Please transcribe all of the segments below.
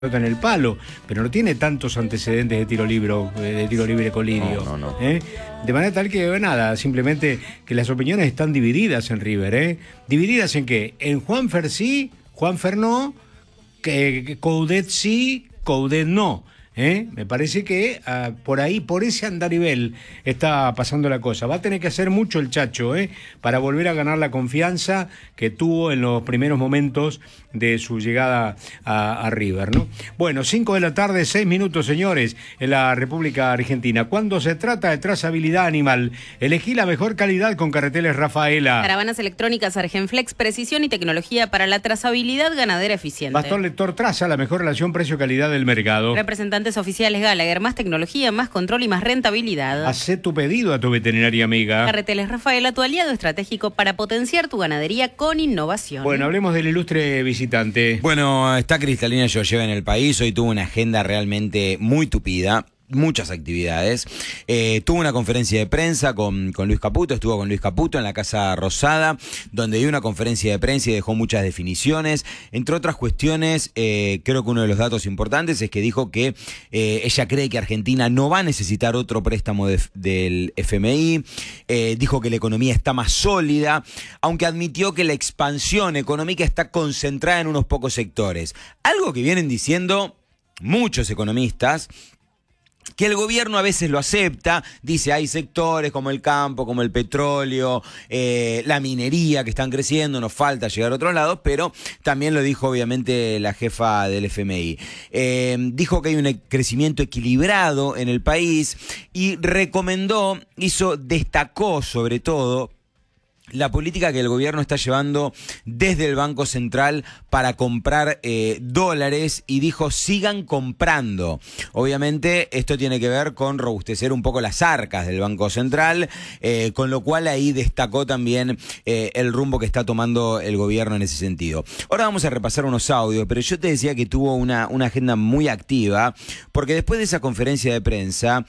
en el palo, pero no tiene tantos antecedentes de tiro libre colirio. No. De manera tal que, nada, simplemente que las opiniones están divididas en River. ¿Divididas en qué? En Juanfer sí, Juanfer no, que Coudet sí, Coudet no. Me parece que por ahí, por ese andarivel está pasando la cosa. Va a tener que hacer mucho el Chacho para volver a ganar la confianza que tuvo en los primeros momentos de su llegada a River, ¿no? Bueno, 5 de la tarde, 6 minutos, señores, en la República Argentina. Cuando se trata de trazabilidad animal, elegí la mejor calidad con Carreteles Rafaela. Caravanas electrónicas Argenflex, precisión y tecnología para la trazabilidad ganadera eficiente. Bastón Lector Traza, la mejor relación precio-calidad del mercado. Representantes oficiales Gallagher, más tecnología, más control y más rentabilidad. Hacé tu pedido a tu veterinaria amiga. Carreteles Rafaela, tu aliado estratégico para potenciar tu ganadería con innovación. Bueno, hablemos del ilustre visitante. Bueno, está Cristalina Georgieva en el país. Hoy tuvo una agenda realmente muy tupida. Muchas actividades. Tuvo una conferencia de prensa con Luis Caputo, estuvo con Luis Caputo en la Casa Rosada, donde dio una conferencia de prensa y dejó muchas definiciones. Entre otras cuestiones, creo que uno de los datos importantes es que dijo que ella cree que Argentina no va a necesitar otro préstamo del FMI. Dijo que la economía está más sólida, aunque admitió que la expansión económica está concentrada en unos pocos sectores. Algo que vienen diciendo muchos economistas, que el gobierno a veces lo acepta, dice hay sectores como el campo, como el petróleo, la minería que están creciendo, nos falta llegar a otros lados, pero también lo dijo obviamente la jefa del FMI. Dijo que hay un crecimiento equilibrado en el país y destacó sobre todo la política que el gobierno está llevando desde el Banco Central para comprar dólares, y dijo sigan comprando. Obviamente esto tiene que ver con robustecer un poco las arcas del Banco Central, con lo cual ahí destacó también el rumbo que está tomando el gobierno en ese sentido. Ahora vamos a repasar unos audios, pero yo te decía que tuvo una agenda muy activa, porque después de esa conferencia de prensa,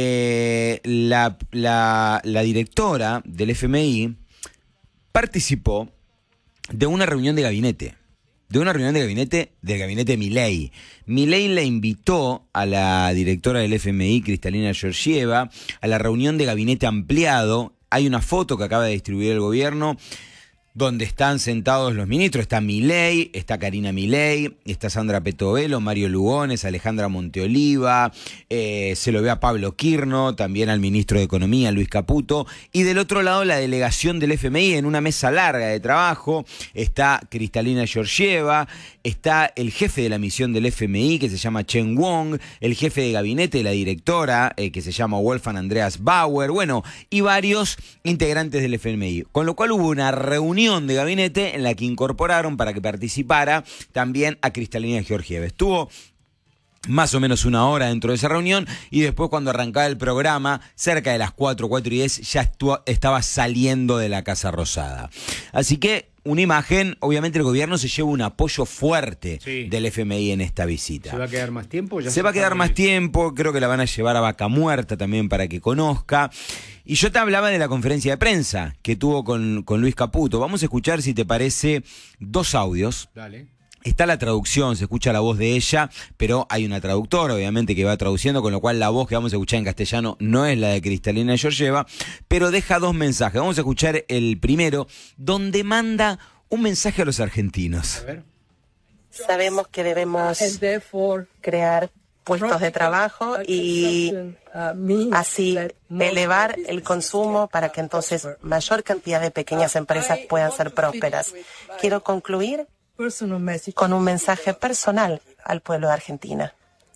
la directora del FMI participó de una reunión de gabinete. Del gabinete Milei. Milei le invitó a la directora del FMI, Cristalina Georgieva, a la reunión de gabinete ampliado. Hay una foto que acaba de distribuir el gobierno donde están sentados los ministros. Está Milei, está Karina Milei, está Sandra Petovelo, Mario Lugones, Alejandra Monteoliva, se lo ve a Pablo Quirno, también al ministro de Economía, Luis Caputo, y del otro lado la delegación del FMI en una mesa larga de trabajo. Está Cristalina Georgieva, está el jefe de la misión del FMI, que se llama Chen Wong, el jefe de gabinete de la directora, que se llama Wolfgang Andreas Bauer, bueno, y varios integrantes del FMI, con lo cual hubo una reunión de gabinete en la que incorporaron para que participara también a Cristalina Georgieva. Estuvo más o menos una hora dentro de esa reunión, y después cuando arrancaba el programa, cerca de las 4:10, ya estaba saliendo de la Casa Rosada. Así que una imagen, obviamente el gobierno se lleva un apoyo fuerte del FMI en esta visita. ¿Se va a quedar más tiempo? Se va a quedar más tiempo, creo que la van a llevar a Vaca Muerta también para que conozca. Y yo te hablaba de la conferencia de prensa que tuvo con Luis Caputo. Vamos a escuchar, si te parece, dos audios. Dale. Está la traducción, se escucha la voz de ella, pero hay una traductora, obviamente, que va traduciendo, con lo cual la voz que vamos a escuchar en castellano no es la de Cristalina Georgieva, pero deja dos mensajes. Vamos a escuchar el primero, donde manda un mensaje a los argentinos. A ver. Sabemos que debemos crear puestos de trabajo y así elevar el consumo para que entonces mayor cantidad de pequeñas empresas puedan ser prósperas. Quiero concluir con un mensaje personal al pueblo de Argentina.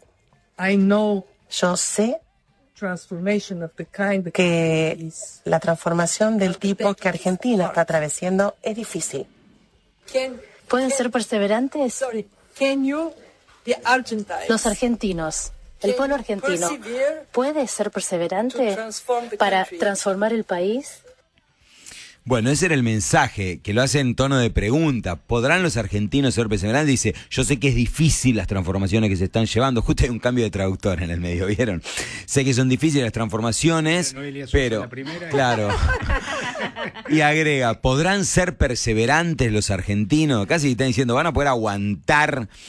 Yo sé que la transformación del tipo que Argentina está atravesando es difícil. ¿Pueden ser perseverantes? Los argentinos, el pueblo argentino, ¿puede ser perseverante para transformar el país? Bueno, ese era el mensaje, que lo hace en tono de pregunta. ¿Podrán los argentinos ser perseverantes? Dice, yo sé que es difícil las transformaciones que se están llevando. Justo hay un cambio de traductor en el medio, ¿vieron? Sé que son difíciles las transformaciones, pero claro. Y agrega, ¿podrán ser perseverantes los argentinos? Casi están diciendo, ¿van a poder aguantar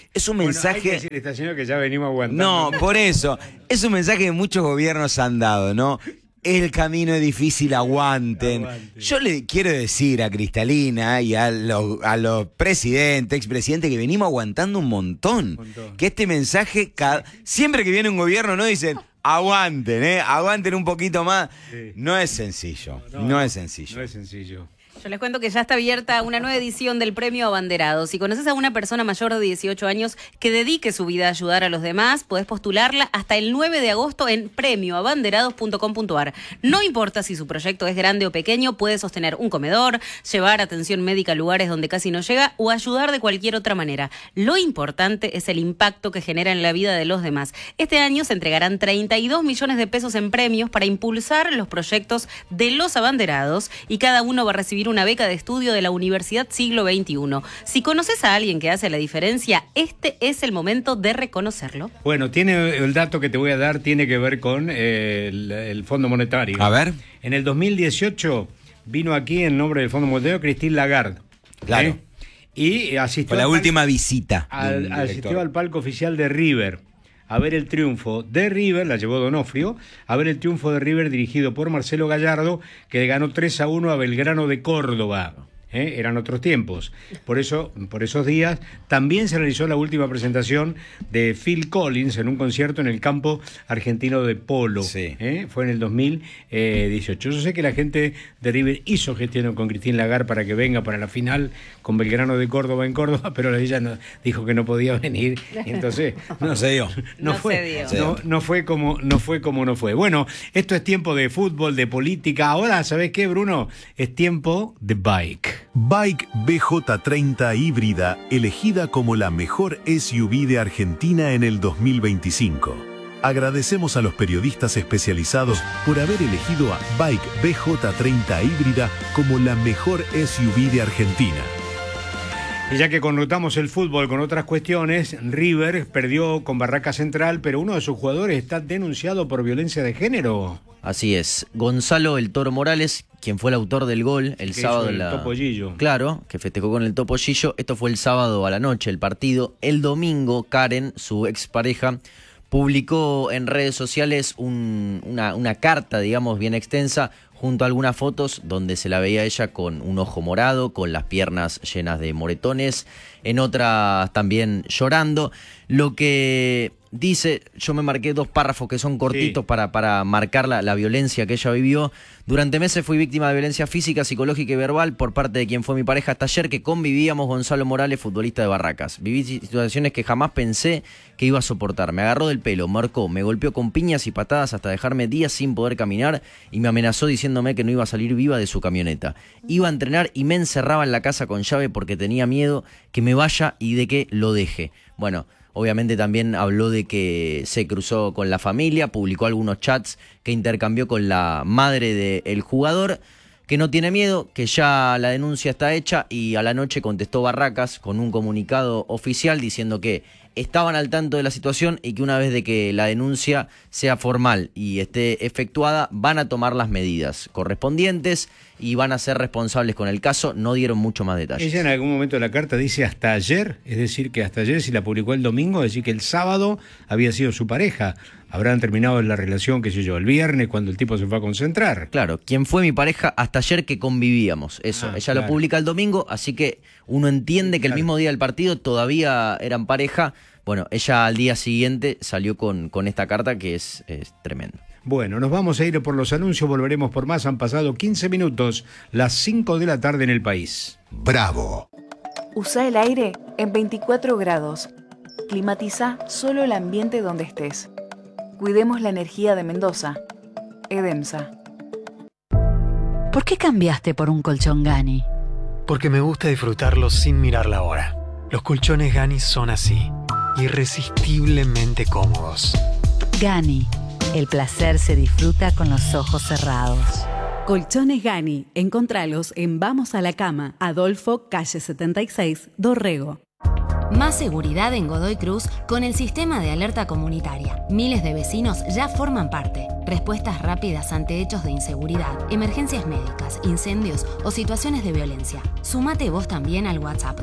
Es un Bueno, mensaje... hay que decir a esta señora que ya venimos aguantando. No, por eso. Es un mensaje que muchos gobiernos han dado, ¿no? El camino es difícil, aguanten. Yo le quiero decir a Cristalina y a los presidentes, expresidentes, que venimos aguantando un montón. Que este mensaje, siempre que viene un gobierno, no dicen, aguanten, aguanten un poquito más. Sí. No es sencillo, no es sencillo. No es sencillo. Yo les cuento que ya está abierta una nueva edición del Premio Abanderados. Si conoces a una persona mayor de 18 años que dedique su vida a ayudar a los demás, podés postularla hasta el 9 de agosto en premioabanderados.com.ar. No importa si su proyecto es grande o pequeño, puede sostener un comedor, llevar atención médica a lugares donde casi no llega o ayudar de cualquier otra manera. Lo importante es el impacto que genera en la vida de los demás. Este año se entregarán 32 millones de pesos en premios para impulsar los proyectos de los abanderados y cada uno va a recibir una beca de estudio de la Universidad Siglo XXI. Si conoces a alguien que hace la diferencia, este es el momento de reconocerlo. Bueno, el dato que te voy a dar tiene que ver con el Fondo Monetario. A ver. En el 2018 vino aquí en nombre del Fondo Monetario Christine Lagarde. Claro. Y asistió Fue la última visita. Asistió al palco oficial de River a ver el triunfo de River, la llevó Donofrio, a ver el triunfo de River dirigido por Marcelo Gallardo, que ganó 3-1 a Belgrano de Córdoba. Eran otros tiempos. Por esos días también se realizó la última presentación de Phil Collins en un concierto en el campo argentino de polo. Sí. Fue en el 2018. Yo sé que la gente de River hizo gestión con Christine Lagarde para que venga para la final con Belgrano de Córdoba en Córdoba, pero ella dijo que no podía venir. Entonces no se dio. No fue como no fue. Bueno, esto es tiempo de fútbol, de política. Ahora, ¿sabés qué, Bruno? Es tiempo de bike. Bike BJ30 híbrida, elegida como la mejor SUV de Argentina en el 2025. Agradecemos a los periodistas especializados por haber elegido a Bike BJ30 híbrida como la mejor SUV de Argentina. Y ya que connotamos el fútbol con otras cuestiones, River perdió con Barraca Central, pero uno de sus jugadores está denunciado por violencia de género. Así es, Gonzalo El Toro Morales, quien fue el autor del gol el sábado en la Topollillo. Claro, que festejó con el Topollillo. Esto fue el sábado a la noche, el partido. El domingo, Karen, su expareja, publicó en redes sociales una carta, digamos, bien extensa, junto a algunas fotos donde se la veía ella con un ojo morado, con las piernas llenas de moretones, en otras también llorando. Lo que dice, yo me marqué 2 párrafos que son cortitos, sí, para marcar la violencia que ella vivió. Durante meses fui víctima de violencia física, psicológica y verbal por parte de quien fue mi pareja hasta ayer que convivíamos, Gonzalo Morales, futbolista de Barracas. Viví situaciones que jamás pensé que iba a soportar. Me agarró del pelo, marcó, me golpeó con piñas y patadas hasta dejarme días sin poder caminar y me amenazó diciéndome que no iba a salir viva de su camioneta. Iba a entrenar y me encerraba en la casa con llave porque tenía miedo que me vaya y de que lo deje. Bueno, obviamente también habló de que se cruzó con la familia, publicó algunos chats que intercambió con la madre del jugador, que no tiene miedo, que ya la denuncia está hecha, y a la noche contestó Barracas con un comunicado oficial diciendo que estaban al tanto de la situación y que una vez de que la denuncia sea formal y esté efectuada, van a tomar las medidas correspondientes y van a ser responsables con el caso. No dieron mucho más detalles. Ella en algún momento de la carta dice hasta ayer, es decir, que hasta ayer, si la publicó el domingo, es decir, que el sábado había sido su pareja. Habrán terminado la relación, qué sé yo, el viernes, cuando el tipo se fue a concentrar. Claro, quien fue mi pareja hasta ayer que convivíamos, eso. Ella claro, lo publica el domingo, así que uno entiende que el mismo día del partido todavía eran pareja. Bueno, ella al día siguiente salió con esta carta que es tremendo. Bueno, nos vamos a ir por los anuncios, volveremos por más. Han pasado 15 minutos, las 5 de la tarde en el país. Bravo. Usa el aire en 24 grados. Climatiza solo el ambiente donde estés. Cuidemos la energía de Mendoza. Edemsa. ¿Por qué cambiaste por un colchón Gani? Porque me gusta disfrutarlo sin mirar la hora. Los colchones Gani son así, irresistiblemente cómodos. Gani, el placer se disfruta con los ojos cerrados. Colchones Gani, encontralos en Vamos a la Cama, Adolfo, calle 76, Dorrego. Más seguridad en Godoy Cruz con el sistema de alerta comunitaria. Miles de vecinos ya forman parte. Respuestas rápidas ante hechos de inseguridad, emergencias médicas, incendios o situaciones de violencia. Sumate vos también al WhatsApp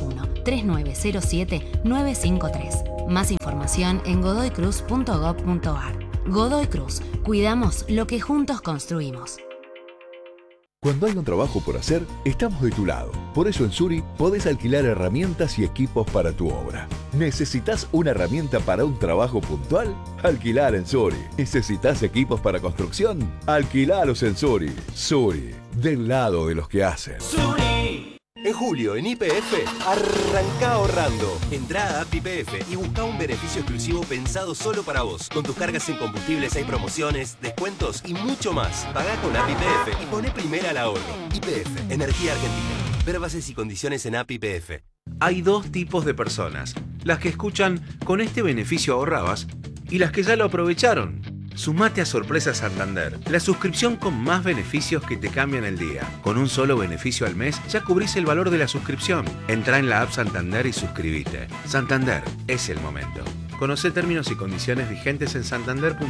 261-3907-953. Más información en godoycruz.gov.ar. Godoy Cruz. Cuidamos lo que juntos construimos. Cuando hay un trabajo por hacer, estamos de tu lado. Por eso en Suri podés alquilar herramientas y equipos para tu obra. ¿Necesitas una herramienta para un trabajo puntual? Alquilar en Suri. ¿Necesitas equipos para construcción? Alquilalos en Suri. Suri, del lado de los que hacen. ¡Suri! En julio, en YPF, arranca ahorrando. Entrá a App YPF y busca un beneficio exclusivo pensado solo para vos. Con tus cargas en combustibles hay promociones, descuentos y mucho más. Pagá con App YPF y poné primera al ahorro. YPF, Energía Argentina. Ver bases y condiciones en App YPF. Hay dos tipos de personas. Las que escuchan "con este beneficio ahorrabas" y las que ya lo aprovecharon. Sumate a Sorpresa Santander, la suscripción con más beneficios que te cambian el día. Con un solo beneficio al mes ya cubrís el valor de la suscripción. Entrá en la app Santander y suscribite. Santander, es el momento. Conocé términos y condiciones vigentes en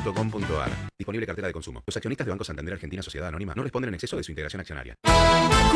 santander.com.ar. Disponible cartera de consumo. Los accionistas de Banco Santander Argentina Sociedad Anónima no responden en exceso de su integración accionaria.